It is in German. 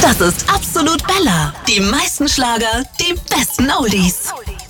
Das ist Absolut Bella. Die meisten Schlager, die besten Oldies.